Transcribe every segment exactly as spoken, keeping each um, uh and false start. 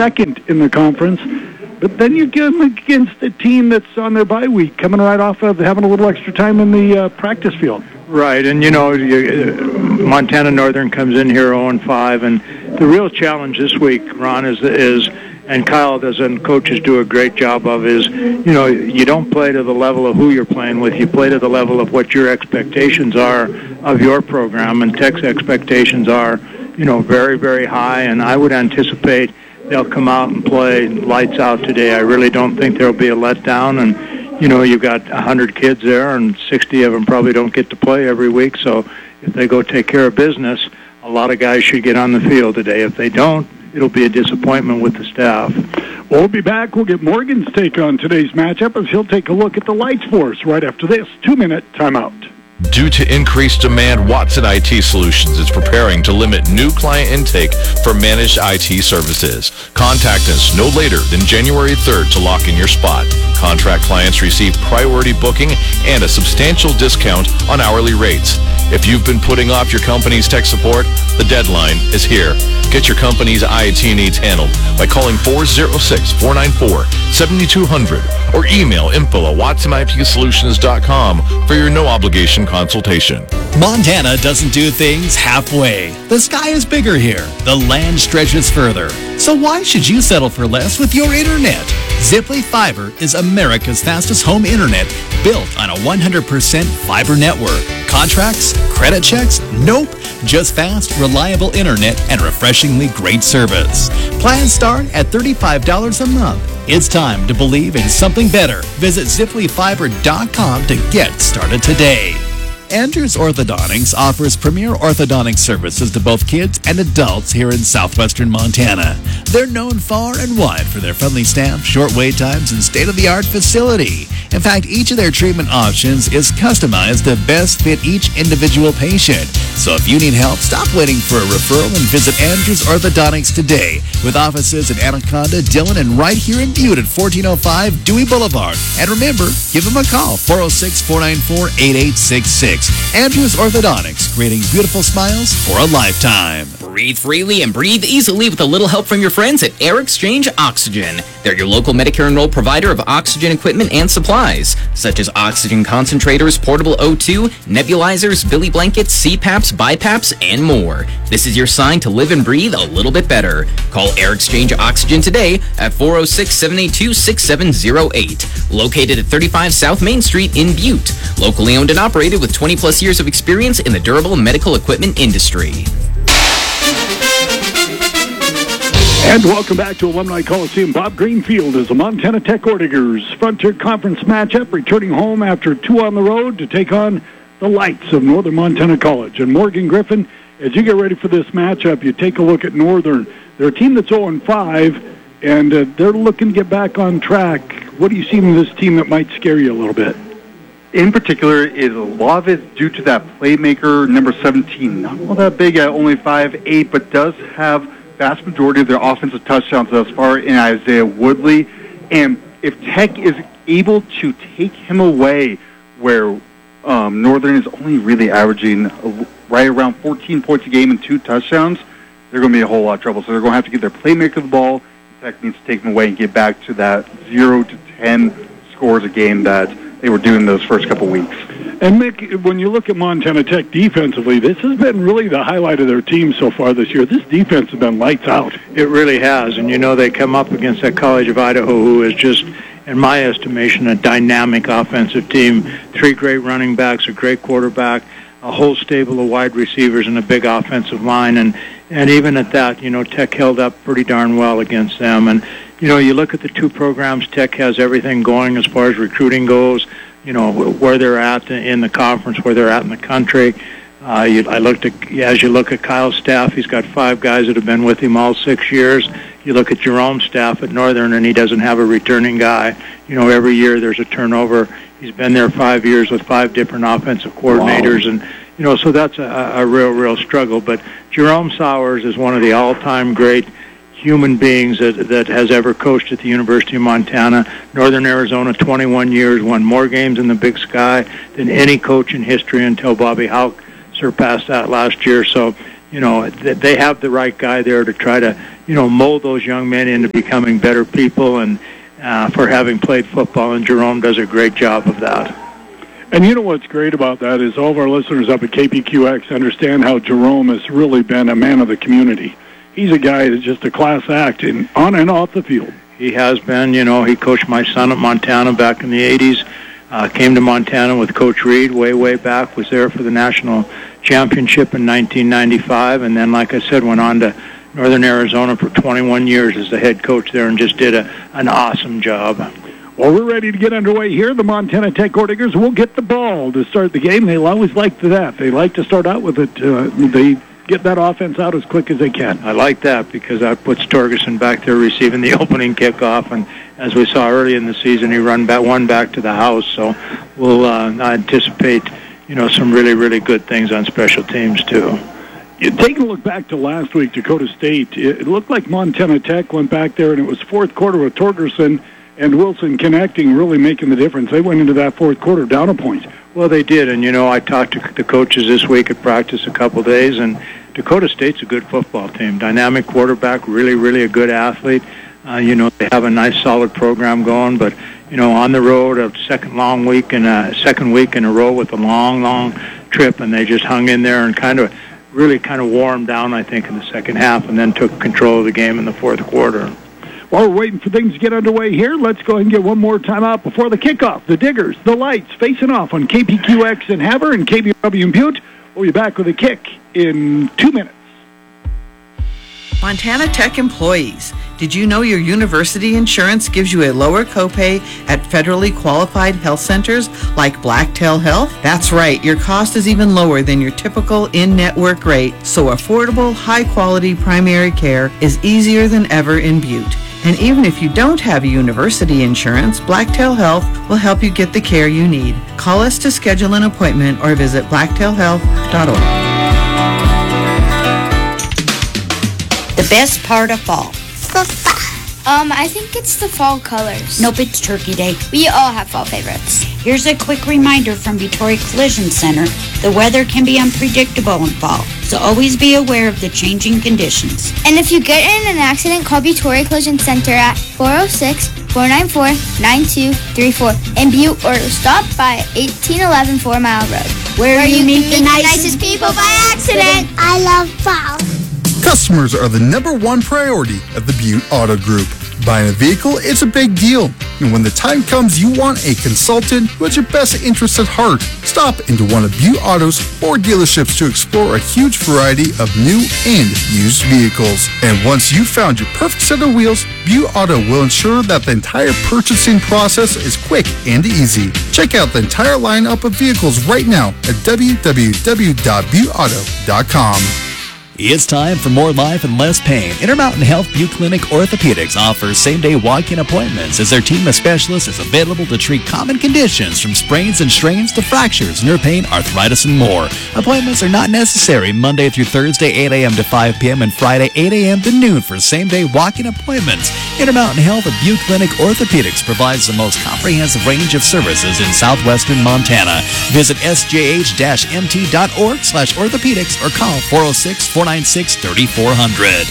second in the conference. But then you get them against a team that's on their bye week, coming right off of having a little extra time in the uh, practice field. Right, and you know, you, uh, Montana Northern comes in here oh and five, and the real challenge this week, Ron, is is and Kyle does, and coaches do a great job of, is, you know, you don't play to the level of who you're playing with. You play to the level of what your expectations are of your program, and Tech's expectations are, you know, very, very high, and I would anticipate they'll come out and play lights out today. I really don't think there'll be a letdown, and, you know, you've got one hundred kids there, and sixty of them probably don't get to play every week, so if they go take care of business, a lot of guys should get on the field today. If they don't, it'll be a disappointment with the staff. We'll be back. We'll get Morgan's take on today's matchup as he'll take a look at the lights for us right after this two-minute timeout. Due to increased demand, Watson I T Solutions is preparing to limit new client intake for managed I T services. Contact us no later than January third to lock in your spot. Contract clients receive priority booking and a substantial discount on hourly rates. If you've been putting off your company's tech support, the deadline is here. Get your company's I T needs handled by calling four oh six, four nine four, seven two zero zero or email info at watson I T solutions dot com for your no-obligation consultation. Montana doesn't do things halfway. The sky is bigger here. The land stretches further. So why should you settle for less with your internet? Ziply Fiber is America's fastest home internet built on a one hundred percent fiber network. Contracts? Credit checks? Nope. Just fast, reliable internet and refreshingly great service. Plans start at thirty-five dollars a month. It's time to believe in something better. Visit ziply fiber dot com to get started today. Andrews Orthodontics offers premier orthodontic services to both kids and adults here in southwestern Montana. They're known far and wide for their friendly staff, short wait times, and state-of-the-art facility. In fact, each of their treatment options is customized to best fit each individual patient. So if you need help, stop waiting for a referral and visit Andrews Orthodontics today, with offices in Anaconda, Dillon, and right here in Butte at fourteen oh five Dewey Boulevard. And remember, give them a call, four oh six, four nine four, eight eight six six. Andrews Orthodontics, creating beautiful smiles for a lifetime. Breathe freely and breathe easily with a little help from your friends at Air Exchange Oxygen. They're your local Medicare-enrolled provider of oxygen equipment and supplies, such as oxygen concentrators, portable O two, nebulizers, Billy blankets, C PAPs, BiPAPs, and more. This is your sign to live and breathe a little bit better. Call Air Exchange Oxygen today at four oh six, seven eight two, six seven oh eight. Located at thirty-five South Main Street in Butte. Locally owned and operated with twenty plus years of experience in the durable medical equipment industry. And welcome back to Alumni Coliseum. Bob Greenfield is the Montana Tech Ordigers Frontier Conference matchup, returning home after two on the road to take on the Lights of Northern Montana College. And Morgan Griffin, as you get ready for this matchup, you take a look at Northern. They're a team that's oh and five, and uh, they're looking to get back on track. What do you see in this team that might scare you a little bit? In particular, is a lot of it due to that playmaker, number seventeen. Not all that big at only five eight, but does have vast majority of their offensive touchdowns thus far in Isaiah Woodley. And if Tech is able to take him away, where um, Northern is only really averaging right around fourteen points a game and two touchdowns, they're going to be in a whole lot of trouble. So they're going to have to get their playmaker the ball. Tech needs to take him away and get back to that zero to ten scores a game that they were doing those first couple weeks. And, Mick, when you look at Montana Tech defensively, this has been really the highlight of their team so far this year. This defense has been lights out. It really has, and you know they come up against that College of Idaho, who is just, in my estimation, a dynamic offensive team. Three great running backs, a great quarterback, a whole stable of wide receivers, and a big offensive line. And, and even at that, you know, Tech held up pretty darn well against them. And, you know, you look at the two programs, Tech has everything going as far as recruiting goes, you know, where they're at in the conference, where they're at in the country. Uh, you, I looked at, as you look at Kyle's staff, he's got five guys that have been with him all six years. You look at Jerome's staff at Northern, and he doesn't have a returning guy. You know, every year there's a turnover. He's been there five years with five different offensive coordinators, wow. and you know, so that's a, a real, real struggle. But Jerome Sowers is one of the all-time great human beings that, that has ever coached at the University of Montana. Northern Arizona, twenty-one years, won more games in the Big Sky than any coach in history until Bobby Houck surpassed that last year. So, you know, they have the right guy there to try to you know, mold those young men into becoming better people and uh, for having played football. And Jerome does a great job of that. And you know what's great about that is all of our listeners up at K P Q X understand how Jerome has really been a man of the community. He's a guy that's just a class act in, on and off the field. He has been. You know, he coached my son at Montana back in the eighties, uh, came to Montana with Coach Reed way, way back, was there for the national championship in nineteen ninety-five, and then, like I said, went on to Northern Arizona for twenty-one years as the head coach there and just did a, an awesome job. Well, we're ready to get underway here. The Montana Tech Gold Diggers will get the ball to start the game. They always like that. They like to start out with it. Uh, they get that offense out as quick as they can. I like that because that puts Torgerson back there receiving the opening kickoff. And as we saw early in the season, he run back, one back to the house. So we'll uh, anticipate, you know, some really, really good things on special teams, too. Taking a look back to last week, Dakota State, it looked like Montana Tech went back there, and it was fourth quarter with Torgerson and Wilson connecting, really making the difference. They went into that fourth quarter down a point. Well, they did, and, you know, I talked to the coaches this week at practice a couple days, and Dakota State's a good football team. Dynamic quarterback, really, really a good athlete. Uh, you know, they have a nice, solid program going, but, you know, on the road, a second long week and a second week in a row with a long, long trip, and they just hung in there and kind of really kind of wore them down, I think, in the second half, and then took control of the game in the fourth quarter. While we're waiting for things to get underway here, let's go ahead and get one more time out before the kickoff. The Diggers, the Lights, facing off on K P Q X in Havre and K B W in Butte. We'll be back with a kick in two minutes. Montana Tech employees, did you know your university insurance gives you a lower copay at federally qualified health centers like Blacktail Health? That's right, your cost is even lower than your typical in-network rate, so affordable, high-quality primary care is easier than ever in Butte. And even if you don't have a university insurance, Blacktail Health will help you get the care you need. Call us to schedule an appointment or visit blacktail health dot org. The best part of fall. Um, I think it's the fall colors. Nope, it's Turkey Day. We all have fall favorites. Here's a quick reminder from Victoria Collision Center. The weather can be unpredictable in fall, so always be aware of the changing conditions. And if you get in an accident, call Victoria Collision Center at four oh six, four nine four, nine two three four in Butte, or stop by eighteen eleven Four Mile Road, Where, where you, you meet, meet the the nicest, nicest people by accident. I love fall. Customers are the number one priority at the Butte Auto Group. Buying a vehicle, it's a big deal. And when the time comes you want a consultant who has your best interests at heart, stop into one of Butte Auto's four dealerships to explore a huge variety of new and used vehicles. And once you've found your perfect set of wheels, Butte Auto will ensure that the entire purchasing process is quick and easy. Check out the entire lineup of vehicles right now at w w w dot butte auto dot com. It's time for more life and less pain. Intermountain Health Butte Clinic Orthopedics offers same-day walk-in appointments as their team of specialists is available to treat common conditions from sprains and strains to fractures, nerve pain, arthritis, and more. Appointments are not necessary Monday through Thursday, eight a.m. to five p.m. and Friday, eight a.m. to noon for same-day walk-in appointments. Intermountain Health of Butte Clinic Orthopedics provides the most comprehensive range of services in southwestern Montana. Visit s j h dash m t dot org slash orthopedics or call four oh six, four nine six, three four zero zero.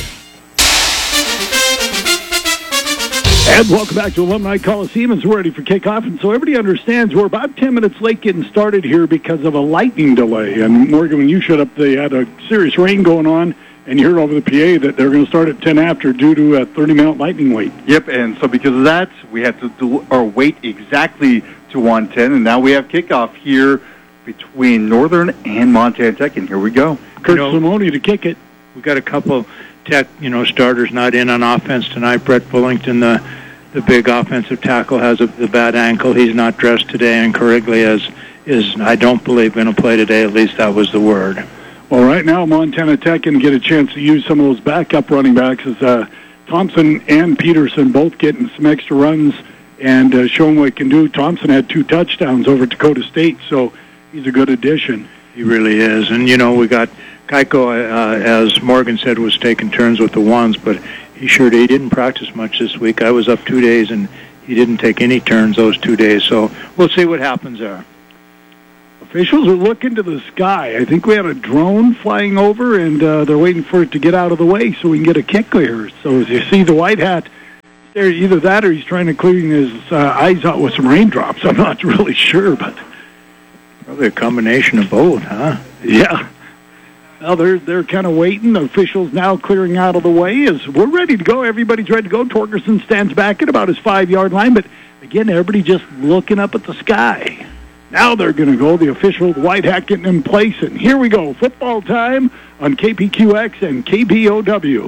And welcome back to Alumni Coliseum as we're ready for kickoff. And so everybody understands we're about ten minutes late getting started here because of a lightning delay. And Morgan, when you showed up, they had a serious rain going on, and you heard over the P A that they're going to start at ten after due to a thirty-minute lightning wait. Yep, and so because of that, we had to do, or wait exactly to one ten, and now we have kickoff here between Northern and Montana Tech, and here we go. Kurt You know, Simone to kick it. We got a couple Tech, you know, starters not in on offense tonight. Brett Bullington, the the big offensive tackle, has a, the bad ankle. He's not dressed today, and Cariglia is, is I don't believe, going to play today. At least that was the word. Well, right now, Montana Tech can get a chance to use some of those backup running backs as uh, Thompson and Peterson both getting some extra runs and uh, showing what he can do. Thompson had two touchdowns over Dakota State, so he's a good addition. He really is. And, you know, we got Keiko, uh, as Morgan said, was taking turns with the ones, but he sure he didn't practice much this week. I was up two days, and he didn't take any turns those two days. So we'll see what happens there. The Officials are looking to the sky. I think we had a drone flying over, and uh, they're waiting for it to get out of the way so we can get a kick clear. So as you see the white hat, there, either that or he's trying to clean his uh, eyes out with some raindrops. I'm not really sure, but probably a combination of both, huh? Yeah. Well, they're they're kind of waiting. The officials now clearing out of the way as we're ready to go. Everybody's ready to go. Torgerson stands back at about his five-yard line, but again, everybody just looking up at the sky. Now they're going to go. The official white hat getting in place, and here we go. Football time on K P Q X and K P O W.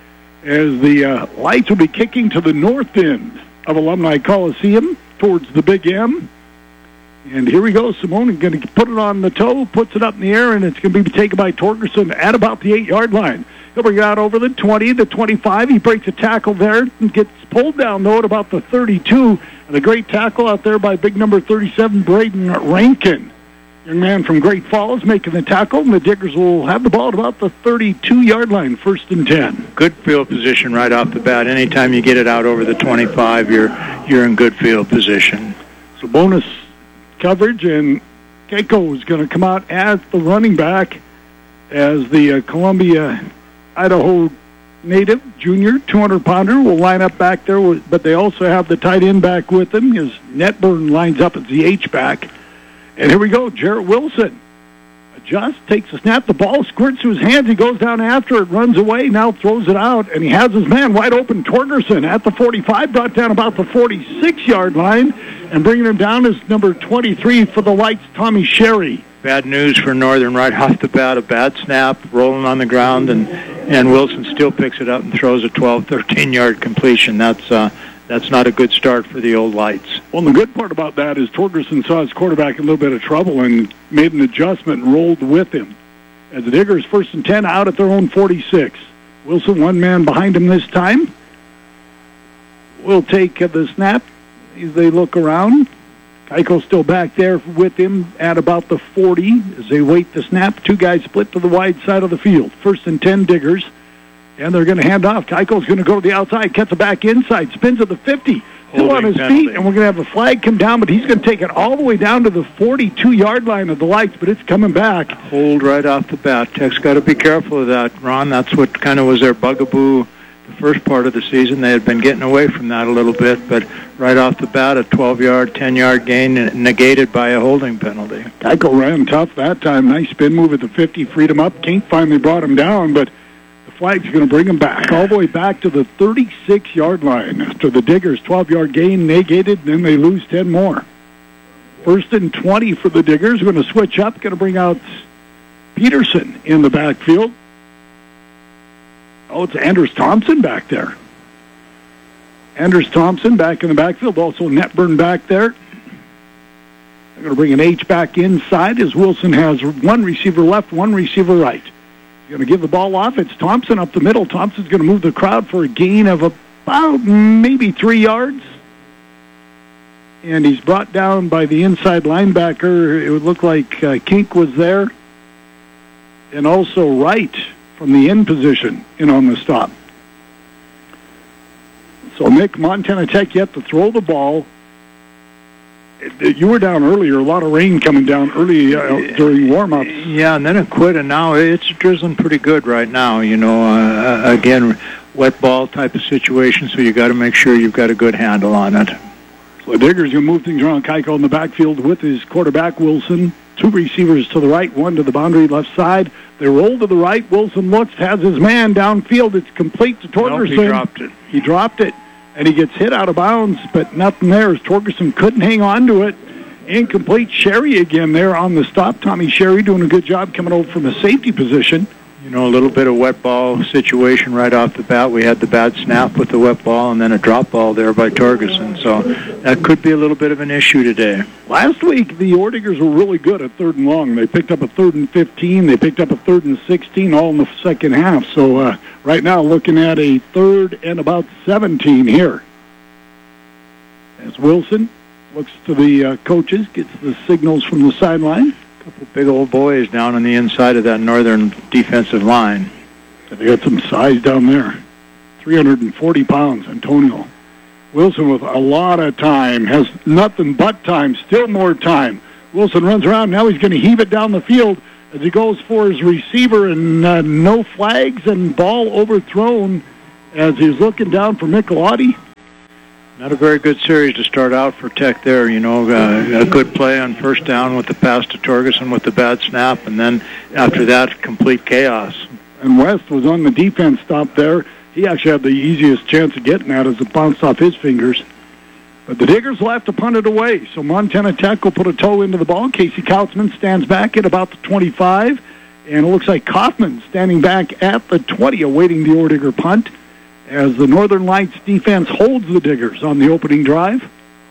As the uh, lights will be kicking to the north end of Alumni Coliseum towards the Big M. And here we go. Simone is going to put it on the toe, puts it up in the air, and it's going to be taken by Torgerson at about the eight-yard line. He'll bring it out over the twenty, the twenty-five. He breaks a tackle there and gets pulled down, though, at about the thirty-two. And a great tackle out there by big number thirty-seven, Braden Rankin. Young man from Great Falls making the tackle, and the Diggers will have the ball at about the thirty-two-yard line, first and ten. Good field position right off the bat. Anytime you get it out over the twenty-five, you're you're in good field position. So bonus coverage, and Keiko is going to come out as the running back as the uh, Columbia, Idaho native, junior, two hundred pounder, will line up back there, with, but they also have the tight end back with him. His Netburn lines up as the H-back. And here we go, Jarrett Wilson adjusts, takes a snap, the ball squirts to his hands, he goes down after it, runs away, now throws it out, and he has his man wide open, Torgerson, at the forty-five, brought down about the forty-six-yard line, and bringing him down is number twenty-three for the Lights, Tommy Sherry. Bad news for Northern right off the bat, a bad snap, rolling on the ground, and, and Wilson still picks it up and throws a twelve, thirteen-yard completion. That's uh, that's not a good start for the old Lights. Well, the good part about that is Torgerson saw his quarterback in a little bit of trouble and made an adjustment and rolled with him. As the Diggers first and ten out at their own forty-six. Wilson, one man behind him this time. Will take uh, the snap as they look around. Keiko still back there with him at about the forty as they wait the snap. Two guys split to the wide side of the field. First and ten, Diggers. And they're going to hand off. Keiko's going to go to the outside, cuts it back inside, spins at the fifty. Still on his penalty. feet, and we're going to have a flag come down, but he's going to take it all the way down to the forty-two-yard line of the Lights, but it's coming back. Hold right off the bat. Tech's got to be careful of that, Ron. That's what kind of was their bugaboo the first part of the season. They had been getting away from that a little bit, but right off the bat, a twelve-yard, ten-yard gain negated by a holding penalty. Keiko ran tough that time. Nice spin move at the fifty, freed him up. Kink finally brought him down, but the flag's going to bring him back all the way back to the thirty-six-yard line after the Diggers' twelve-yard gain negated, and then they lose ten more. First and twenty for the Diggers. Going to switch up, going to bring out Peterson in the backfield. Oh, it's Anders Thompson back there. Anders Thompson back in the backfield. Also Netburn back there. They're going to bring an H back inside as Wilson has one receiver left, one receiver right. He's going to give the ball off. It's Thompson up the middle. Thompson's going to move the crowd for a gain of about maybe three yards. And he's brought down by the inside linebacker. It would look like uh, Kink was there. And also Wright from the end position in on the stop. So Nick, Montana Tech yet to throw the ball. You were down earlier, a lot of rain coming down early uh, during warm-ups. Yeah, and then it quit, and now it's drizzling pretty good right now. You know, uh, again, wet ball type of situation, so you got to make sure you've got a good handle on it. So the Diggers going to move things around. Keiko in the backfield with his quarterback, Wilson. Two receivers to the right, one to the boundary left side. They roll to the right. Wilson looks, has his man downfield. It's complete to Torgerson. Nope, he dropped it. He dropped it, and he gets hit out of bounds, but nothing there as Torgerson couldn't hang on to it. Incomplete. Sherry again there on the stop. Tommy Sherry doing a good job coming over from a safety position. You know, a little bit of wet ball situation right off the bat. We had the bad snap with the wet ball and then a drop ball there by Torgerson. So that could be a little bit of an issue today. Last week, the Ordigers were really good at third and long. They picked up a third and fifteen. They picked up a third and sixteen all in the second half. So uh, right now, looking at a third and about seventeen here. As Wilson looks to the uh, coaches, gets the signals from the sideline. Couple big old boys down on the inside of that Northern defensive line. They got some size down there. three hundred forty pounds, Antonio. Wilson with a lot of time, has nothing but time, still more time. Wilson runs around. Now he's going to heave it down the field as he goes for his receiver, and uh, no flags and ball overthrown as he's looking down for Michelotti. Not a very good series to start out for Tech there. You know, uh, a good play on first down with the pass to Torgerson with the bad snap, and then after that, complete chaos. And West was on the defense stop there. He actually had the easiest chance of getting that as it bounced off his fingers. But the Diggers will have to punt it away. So Montana Tech will put a toe into the ball. Casey Kautzman stands back at about the twenty-five. And it looks like Kaufman standing back at the twenty, awaiting the Orediger punt, as the Northern Lights defense holds the Diggers on the opening drive.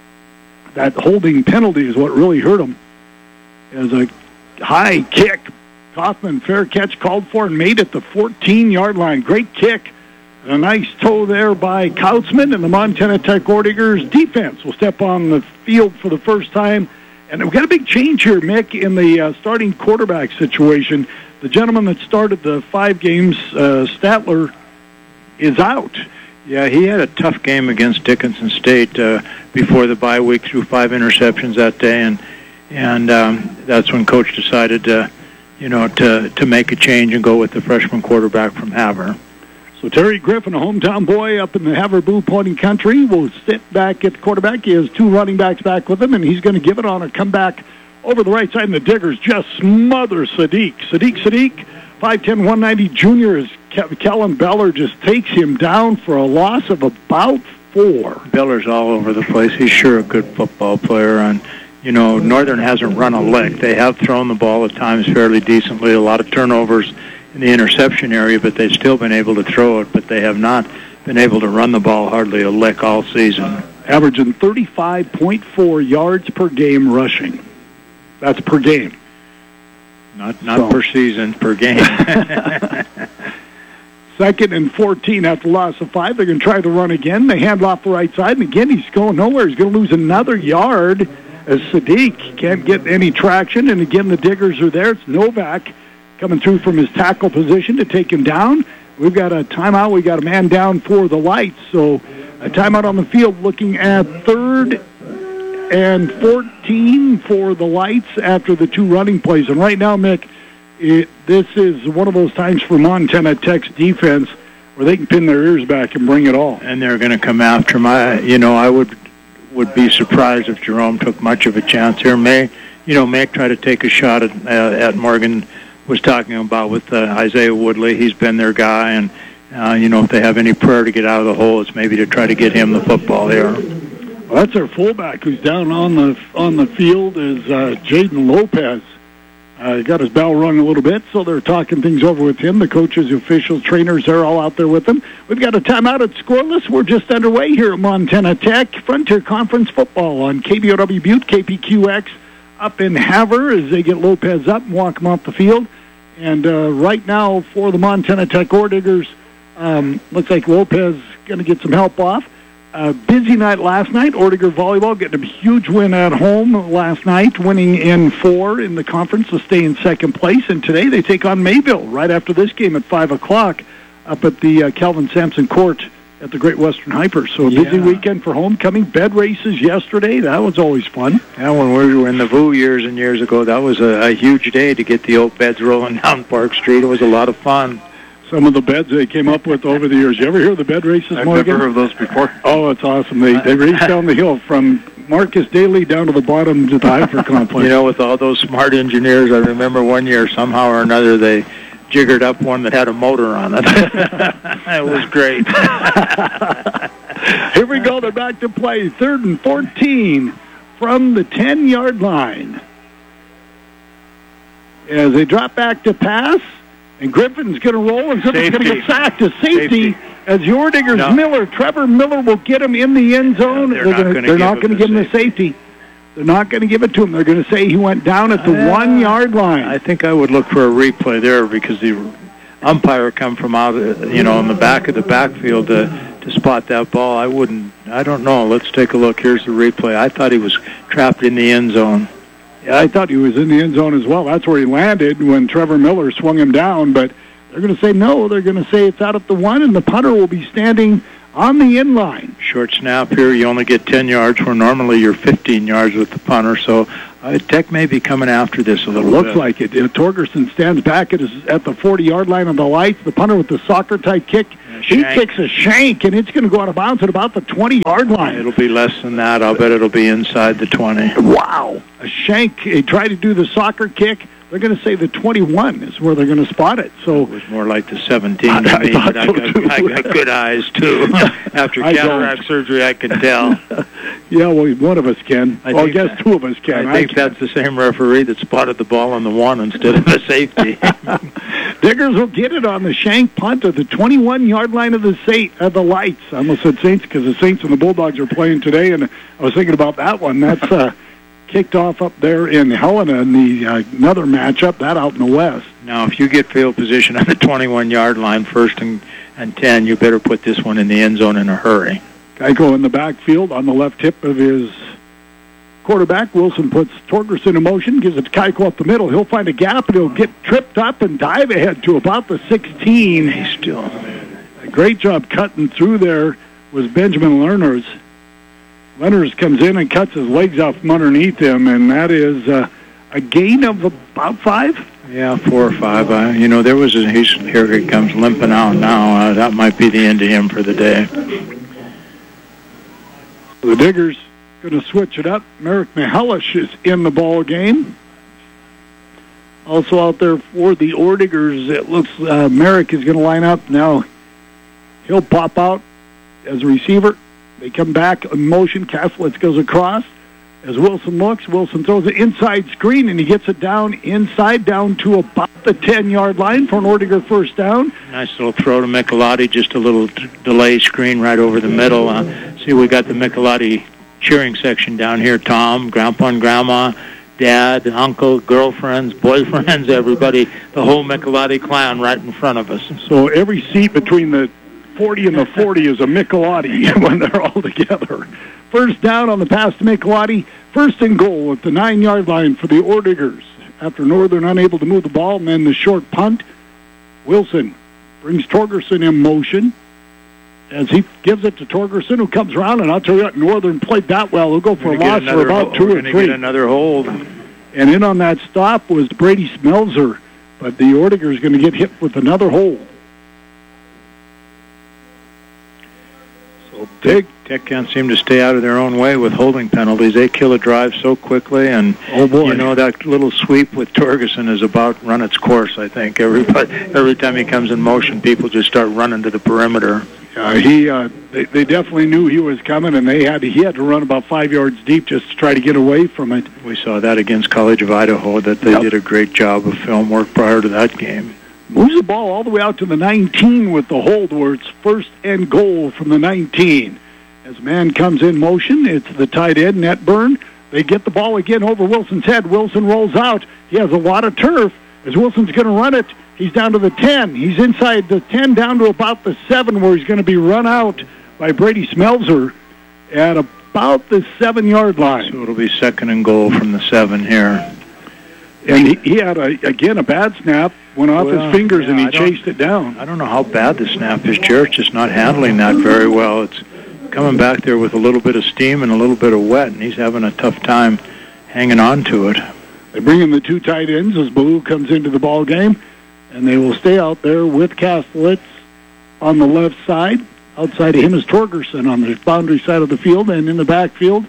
That holding penalty is what really hurt them. As a high kick, Kaufman, fair catch called for and made at the fourteen-yard line. Great kick. A nice toe there by Kautzman, and the Montana Tech Orediger's defense will step on the field for the first time. And we've got a big change here, Mick, in the uh, starting quarterback situation. The gentleman that started the five games, uh, Statler, is out. Yeah, he had a tough game against Dickinson State uh, before the bye week, threw five interceptions that day, and and um, that's when Coach decided to, you know, to to make a change and go with the freshman quarterback from Havre. So Terry Griffin, a hometown boy up in the Havre Blue Pointing Country, will sit back at quarterback. He has two running backs back with him, and he's going to give it on a comeback over the right side, and the Diggers just smother Sadiq. Sadiq Sadiq, five ten, one ninety junior, as Ke- Kellen Beller just takes him down for a loss of about four. Beller's all over the place. He's sure a good football player. And, you know, Northern hasn't run a lick. They have thrown the ball at times fairly decently, a lot of turnovers in the interception area, but they've still been able to throw it, but they have not been able to run the ball hardly a lick all season. Averaging thirty-five point four yards per game rushing. That's per game. Not not So. per season, per game. Second and fourteen after loss of five. They're going to try the run again. They hand off the right side, and again he's going nowhere. He's going to lose another yard as Sadiq can't get any traction, and again the Diggers are there. It's Novak coming through from his tackle position to take him down. We've got a timeout. We've got a man down for the Lights. So a timeout on the field looking at third and fourteen for the Lights after the two running plays. And right now, Mick, it, this is one of those times for Montana Tech's defense where they can pin their ears back and bring it all. And they're going to come after him. I, you know, I would would be surprised if Jerome took much of a chance here. May, you know, may try to take a shot at, uh, at Morgan was talking about with uh, Isaiah Woodley. He's been their guy, and, uh, you know, if they have any prayer to get out of the hole, it's maybe to try to get him the football here. Well, that's our fullback who's down on the on the field is uh, Jaden Lopez. Uh, he got his bell rung a little bit, so they're talking things over with him. The coaches, the officials, trainers, they're all out there with him. We've got a timeout at scoreless. We're just underway here at Montana Tech. Frontier Conference football on K B O W Butte, K P Q X up in Havre as they get Lopez up and walk him off the field. And uh, right now for the Montana Tech Orediggers, um, looks like Lopez going to get some help off. Uh, busy night last night. Orediger volleyball getting a huge win at home last night, winning in four in the conference to stay in second place. And today they take on Mayville right after this game at five o'clock up at the uh, Calvin Sampson Court at the Great Western Hyper. So a busy Yeah. weekend for homecoming. Bed races yesterday. That was always fun. Yeah, when we were in the V U years and years ago, that was a, a huge day to get the old beds rolling down Park Street. It was a lot of fun. Some of the beds they came up with over the years. You ever hear of the bed races, I've Morgan? never heard of those before. Oh, it's awesome. They they race down the hill from Marcus Daly down to the bottom to the Hyper Complex. You know, with all those smart engineers, I remember one year, somehow or another, they jiggered up one that had a motor on it. It was great. Here we go. They're back to play. Third and fourteen from the ten-yard line. As they drop back to pass, and Griffin's going to roll, and Griffin's going to get sacked to safety. Safety. As Orediger's No. Miller, Trevor Miller will get him in the end zone. No, they're they're not gonna, gonna they're give not him going to the give him the safety. They're not going to give it to him. They're going to say he went down at the Uh, one-yard line. I think I would look for a replay there because the umpire come from out, uh, you know, in the back of the backfield to, to spot that ball. I wouldn't, I don't know. Let's take a look. Here's the replay. I thought he was trapped in the end zone. Yeah, I thought he was in the end zone as well. That's where he landed when Trevor Miller swung him down. But they're going to say no. They're going to say it's out at the one, and the punter will be standing on the inline. Short snap here. You only get ten yards where normally you're fifteen yards with the punter. So uh, Tech may be coming after this a little Looks bit. like it. Uh, Torgerson stands back at, his, at the forty-yard line on the lights. The punter with the soccer-type kick. He shank. kicks a shank, and it's going to go out of bounds at about the twenty-yard line. It'll be less than that. I'll bet it'll be inside the twenty. Wow. A shank. He tried to do the soccer kick. They're going to say the twenty-one is where they're going to spot it. So it was more like the seventeen I, to I me, thought but I so got, too. I got good eyes, too. After I cataract don't. surgery, I can tell. Yeah, well, one of us can. I, well, I think guess that, two of us can. I think I that's the same referee that spotted the ball on the one instead of the safety. Diggers will get it on the shank punt at the twenty-one-yard line of the Saint, uh, the Lights. I almost said Saints because the Saints and the Bulldogs are playing today, and I was thinking about that one. That's uh, kicked off up there in Helena in the uh, another matchup, that out in the west. Now, if you get field position on the twenty-one-yard line, first and, and ten, you better put this one in the end zone in a hurry. Geico in the backfield on the left hip of his quarterback. Wilson puts Torgerson in motion, gives it to Geico up the middle. He'll find a gap, and he'll get tripped up and dive ahead to about the sixteen. He's still... A great job cutting through there was Benjamin Lerner's. Lerner's comes in and cuts his legs out from underneath him, and that is uh, a gain of about five. Yeah, four or five. Uh, you know, there was a... He's, here he comes limping out now. Uh, that might be the end of him for the day. The Diggers going to switch it up. Merrick Mihelish is in the ball game. Also out there for the Ordigers, it looks uh, Merrick is going to line up. Now he'll pop out as a receiver. They come back in motion. Kaslitz goes across. As Wilson looks, Wilson throws an inside screen, and he gets it down inside, down to about the ten-yard line for an Ordiger first down. Nice little throw to Michelotti, just a little t- delay screen right over the middle. Uh, see, we got the Michelotti cheering section down here. Tom, Grandpa and Grandma, Dad, Uncle, girlfriends, boyfriends, everybody, the whole Michelotti clan right in front of us. So every seat between the forty and the forty is a Michelotti when they're all together. First down on the pass to Michelotti. First and goal at the nine-yard line for the Ordigers. After Northern unable to move the ball, and then the short punt, Wilson brings Torgerson in motion as he gives it to Torgerson, who comes around, and I'll tell you what, Northern played that well. They'll go for a loss for about two or three. Get another hold. And in on that stop was Brady Smelzer, but the Ordigers going to get hit with another hold. So big. Tech can't seem to stay out of their own way with holding penalties. They kill a drive so quickly, and oh boy, you know that little sweep with Torgerson is about run its course. I think everybody, every time he comes in motion, people just start running to the perimeter. Uh, he, uh, they, they definitely knew he was coming, and they had to, he had to run about five yards deep just to try to get away from it. We saw that against College of Idaho. That they yep. did a great job of film work prior to that game. Moves the ball all the way out to the nineteen with the hold, where it's first and goal from the nineteen. As man comes in motion, it's the tight end, Netburn. They get the ball again over Wilson's head. Wilson rolls out. He has a lot of turf. As Wilson's going to run it, he's down to the ten. He's inside the ten, down to about the seven, where he's going to be run out by Brady Smelzer at about the seven-yard line. So it'll be second and goal from the seven here. And he, he had, a, again, a bad snap, went off well, his fingers, yeah, and he I chased it down. I don't know how bad the snap is. Jarrett's just not handling that very well. It's coming back there with a little bit of steam and a little bit of wet, and he's having a tough time hanging on to it. They bring in the two tight ends as Baloo comes into the ball game, and they will stay out there with Kaslitz on the left side. Outside of him is Torgerson on the boundary side of the field, and in the backfield,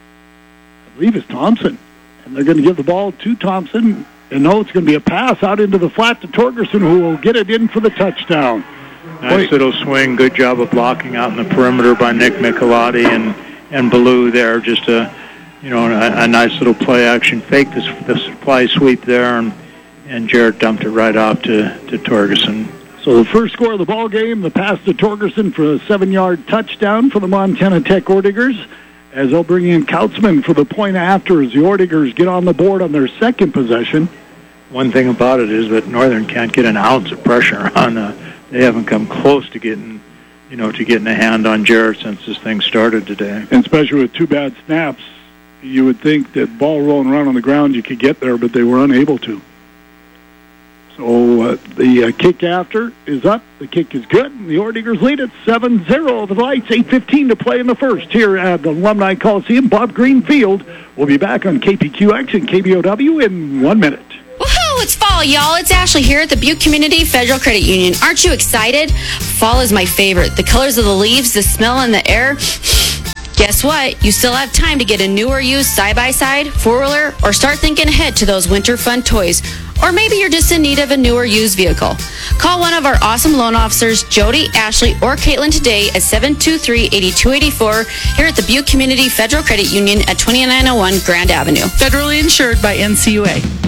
I believe it's Thompson. And they're going to give the ball to Thompson, and no, it's going to be a pass out into the flat to Torgerson, who will get it in for the touchdown. Nice Wait. little swing. Good job of blocking out in the perimeter by Nick Michelotti and and Baloo there. Just a, you know, a, a nice little play action fake. This the supply sweep there, and and Jarrett dumped it right off to to Torgerson. So the first score of the ball game, the pass to Torgerson for a seven-yard touchdown for the Montana Tech Ordigers, as they'll bring in Kautzman for the point after as the Ordigers get on the board on their second possession. One thing about it is that Northern can't get an ounce of pressure on. Uh, they haven't come close to getting, you know, to getting a hand on Jarrett since this thing started today. And especially with two bad snaps, you would think that ball rolling around on the ground you could get there, but they were unable to. So uh, the uh, kick after is up. The kick is good. And the Ordigers lead at seven zero. The Lights, eight fifteen to play in the first here at the Alumni Coliseum, Bob Green Field. We'll be back on K P Q X and K B O W in one minute. Woohoo! It's fall, y'all. It's Ashley here at the Butte Community Federal Credit Union. Aren't you excited? Fall is my favorite. The colors of the leaves, the smell in the air. Guess what? You still have time to get a new or used side-by-side, four-wheeler, or start thinking ahead to those winter fun toys. Or maybe you're just in need of a new or used vehicle. Call one of our awesome loan officers, Jody, Ashley, or Caitlin today at seven two three, eight two eight four here at the Butte Community Federal Credit Union at twenty-nine oh one Grand Avenue. Federally insured by N C U A.